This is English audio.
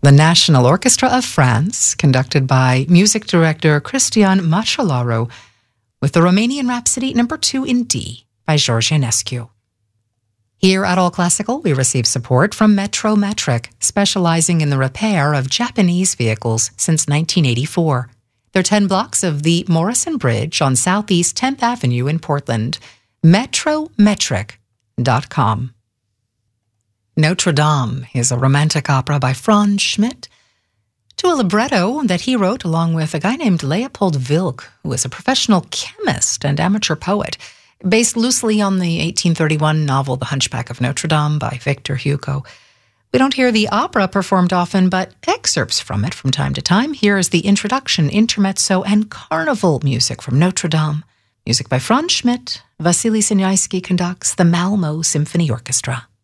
The National Orchestra of France, conducted by music director Cristian Machelaru, with the Romanian Rhapsody No. 2 in D by George Enescu. Here at All Classical, we receive support from Metrometric, specializing in the repair of Japanese vehicles since 1984. There are 10 blocks of the Morrison Bridge on Southeast 10th Avenue in Portland. Metrometric.com. Notre Dame is a romantic opera by Franz Schmidt, to a libretto that he wrote along with a guy named Leopold Wilk, who was a professional chemist and amateur poet, based loosely on the 1831 novel The Hunchback of Notre Dame by Victor Hugo. We don't hear the opera performed often, but excerpts from it from time to time. Here is the introduction, intermezzo, and carnival music from Notre Dame. Music by Franz Schmidt. Vasily Sinyaiski conducts the Malmo Symphony Orchestra.